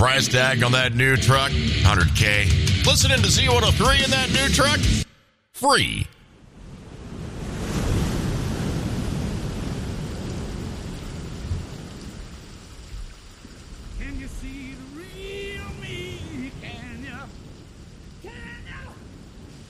Price tag on that new truck, $100K. Listening to Z103 in that new truck, free. Can you see the real me? Can you? Can you?